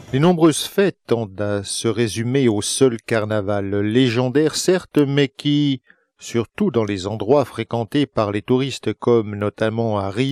Les nombreuses fêtes tendent à se résumer au seul carnaval, légendaire certes, mais qui, surtout dans les endroits fréquentés par les touristes comme notamment à Rio,